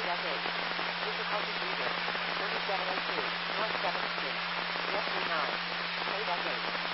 8. Difficulty leader. 3702. North 7th Street. Yes, 9. Play that 8.